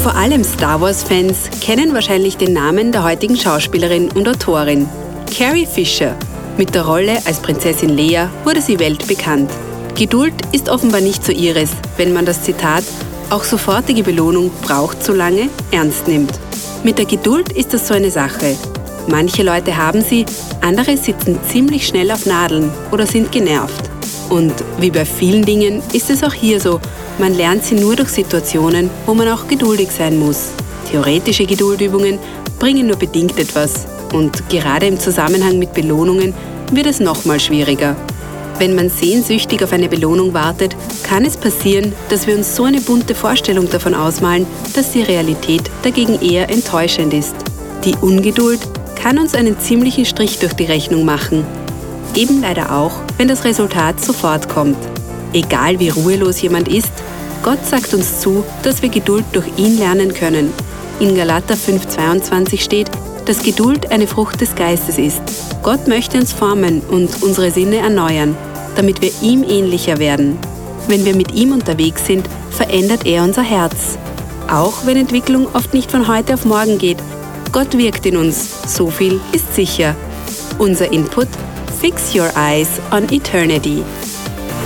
Vor allem Star Wars-Fans kennen wahrscheinlich den Namen der heutigen Schauspielerin und Autorin, Carrie Fisher. Mit der Rolle als Prinzessin Leia wurde sie weltbekannt. Geduld ist offenbar nicht so ihres, wenn man das Zitat „Auch sofortige Belohnung braucht so lange“ ernst nimmt. Mit der Geduld ist das so eine Sache. Manche Leute haben sie, andere sitzen ziemlich schnell auf Nadeln oder sind genervt. Und wie bei vielen Dingen ist es auch hier so, man lernt sie nur durch Situationen, wo man auch geduldig sein muss. Theoretische Geduldübungen bringen nur bedingt etwas. Und gerade im Zusammenhang mit Belohnungen wird es nochmal schwieriger. Wenn man sehnsüchtig auf eine Belohnung wartet, kann es passieren, dass wir uns so eine bunte Vorstellung davon ausmalen, dass die Realität dagegen eher enttäuschend ist. Die Ungeduld kann uns einen ziemlichen Strich durch die Rechnung machen. Eben leider auch, wenn das Resultat sofort kommt. Egal wie ruhelos jemand ist, Gott sagt uns zu, dass wir Geduld durch ihn lernen können. In Galater 5,22 steht, dass Geduld eine Frucht des Geistes ist. Gott möchte uns formen und unsere Sinne erneuern, damit wir ihm ähnlicher werden. Wenn wir mit ihm unterwegs sind, verändert er unser Herz. Auch wenn Entwicklung oft nicht von heute auf morgen geht, Gott wirkt in uns, so viel ist sicher. Unser Input: Fix your eyes on eternity.